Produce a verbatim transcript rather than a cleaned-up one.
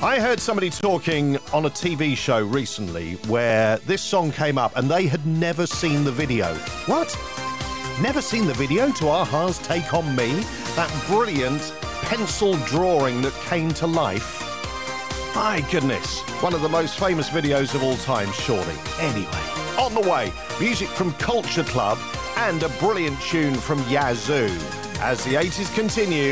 I heard somebody talking on a T V show recently where this song came up and they had never seen the video. What? Never seen the video to a-ha's Take On Me? That brilliant pencil drawing that came to life? My goodness, one of the most famous videos of all time, surely. Anyway, on the way, music from Culture Club and a brilliant tune from Yazoo. As the eighties continue,